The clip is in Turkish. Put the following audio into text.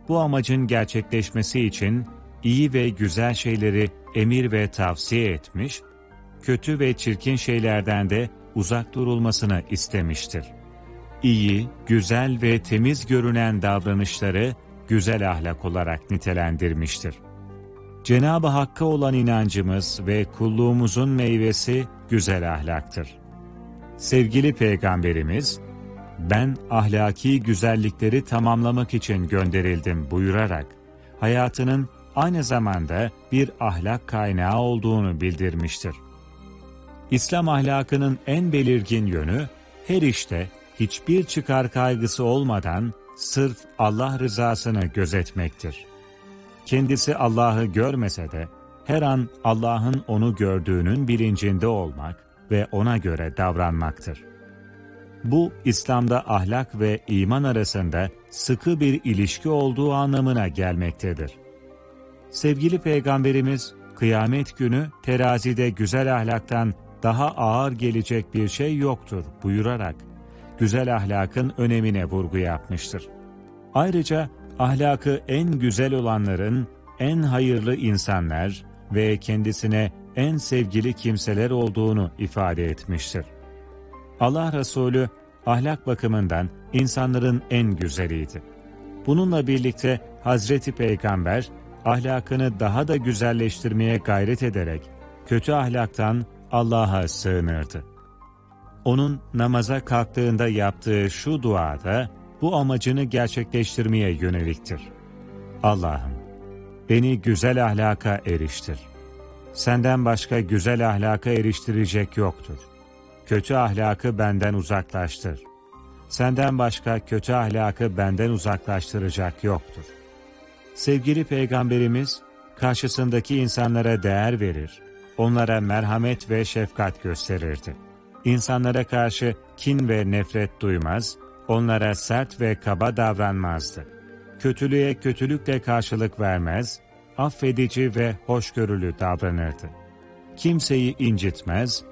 bu amacın gerçekleşmesi için iyi ve güzel şeyleri emir ve tavsiye etmiş, kötü ve çirkin şeylerden de uzak durulmasını istemiştir. İyi, güzel ve temiz görünen davranışları güzel ahlak olarak nitelendirmiştir. Cenab-ı Hakk'a olan inancımız ve kulluğumuzun meyvesi güzel ahlaktır. Sevgili Peygamberimiz, "Ben ahlaki güzellikleri tamamlamak için gönderildim" buyurarak, hayatının aynı zamanda bir ahlak kaynağı olduğunu bildirmiştir. İslam ahlakının en belirgin yönü, her işte hiçbir çıkar kaygısı olmadan sırf Allah rızasını gözetmektir. Kendisi Allah'ı görmese de her an Allah'ın onu gördüğünün bilincinde olmak ve ona göre davranmaktır. Bu, İslam'da ahlak ve iman arasında sıkı bir ilişki olduğu anlamına gelmektedir. Sevgili Peygamberimiz, kıyamet günü terazide güzel ahlaktan daha ağır gelecek bir şey yoktur buyurarak, güzel ahlakın önemine vurgu yapmıştır. Ayrıca ahlakı en güzel olanların en hayırlı insanlar ve kendisine en sevgili kimseler olduğunu ifade etmiştir. Allah Resulü ahlak bakımından insanların en güzeliydi. Bununla birlikte Hazreti Peygamber ahlakını daha da güzelleştirmeye gayret ederek kötü ahlaktan Allah'a sığınırdı. Onun namaza kalktığında yaptığı şu duada bu amacını gerçekleştirmeye yöneliktir. Allah'ım, beni güzel ahlaka eriştir. Senden başka güzel ahlaka eriştirecek yoktur. Kötü ahlakı benden uzaklaştır. Senden başka kötü ahlakı benden uzaklaştıracak yoktur. Sevgili Peygamberimiz, karşısındaki insanlara değer verir, onlara merhamet ve şefkat gösterirdi. İnsanlara karşı kin ve nefret duymaz, onlara sert ve kaba davranmazdı. Kötülüğe kötülükle karşılık vermez, affedici ve hoşgörülü davranırdı. Kimseyi incitmez,